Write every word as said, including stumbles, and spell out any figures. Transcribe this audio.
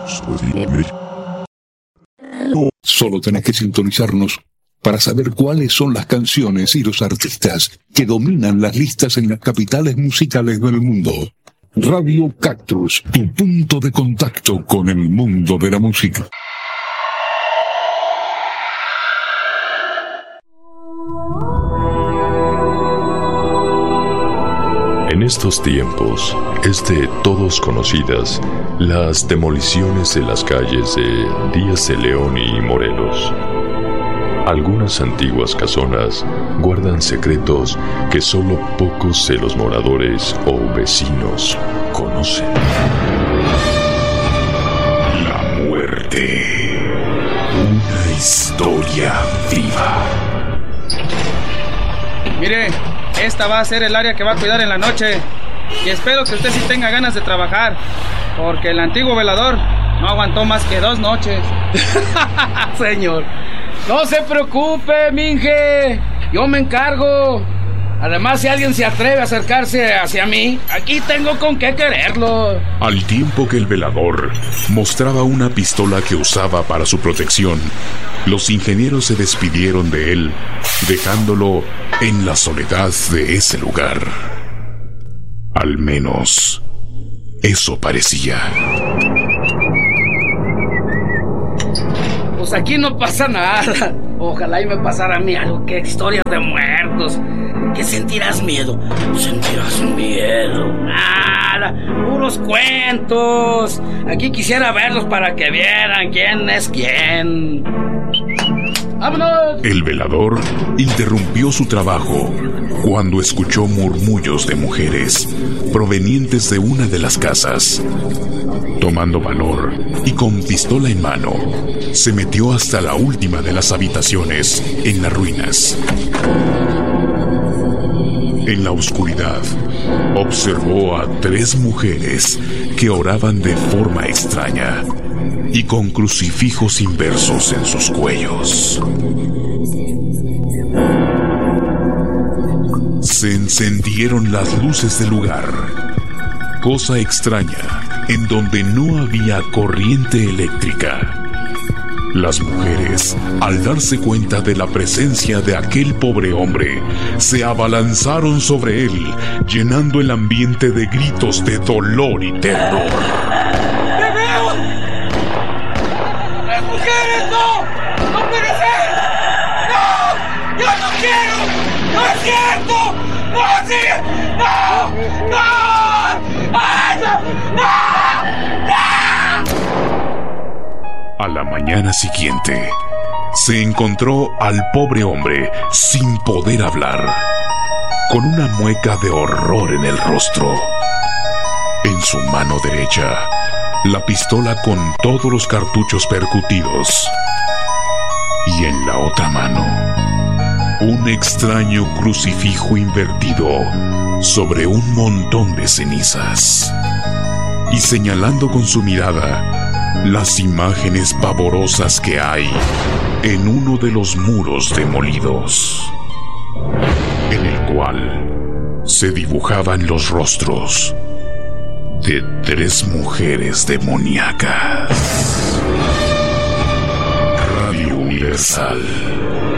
Solo tenés que sintonizarnos para saber cuáles son las canciones y los artistas que dominan las listas en las capitales musicales del mundo. Radio Cactus, tu punto de contacto con el mundo de la música. En estos tiempos, es de todos conocidas las demoliciones en las calles de Díaz de León y Morelos. Algunas antiguas casonas guardan secretos que solo pocos de los moradores o vecinos conocen. La muerte. Una historia viva. Mire, esta va a ser el área que va a cuidar en la noche. Y espero que usted sí tenga ganas de trabajar, porque el antiguo velador no aguantó más que dos noches. Señor, no se preocupe, minje. Yo me encargo. Además, si alguien se atreve a acercarse hacia mí, aquí tengo con qué quererlo. Al tiempo que el velador mostraba una pistola que usaba para su protección, los ingenieros se despidieron de él, dejándolo en la soledad de ese lugar. Al menos, eso parecía. Pues aquí no pasa nada. Ojalá y me pasara a mí algo. Que historias de muertos. Que sentirás miedo. Sentirás miedo. Nada. Puros cuentos. Aquí quisiera verlos para que vieran quién es quién. ¡Vámonos! El velador interrumpió su trabajo cuando escuchó murmullos de mujeres provenientes de una de las casas. Tomando valor y con pistola en mano, se metió hasta la última de las habitaciones en las ruinas. En la oscuridad, observó a tres mujeres que oraban de forma extraña y con crucifijos inversos en sus cuellos. Se encendieron las luces del lugar, cosa extraña en donde no había corriente eléctrica. Las mujeres, al darse cuenta de la presencia de aquel pobre hombre, se abalanzaron sobre él, llenando el ambiente de gritos de dolor y terror. ¡Me veo! ¡Las mujeres no! ¡No puede ser! ¡No! ¡Yo no quiero! ¡No es cierto! ¡No, sí! ¡No! ¡No! ¡Ay, no! ¡No! ¡No! A la mañana siguiente, se encontró al pobre hombre sin poder hablar, con una mueca de horror en el rostro. En su mano derecha, la pistola con todos los cartuchos percutidos. Y en la otra mano, un extraño crucifijo invertido sobre un montón de cenizas. Y señalando con su mirada las imágenes pavorosas que hay en uno de los muros demolidos, en el cual se dibujaban los rostros de tres mujeres demoníacas. Radio Universal.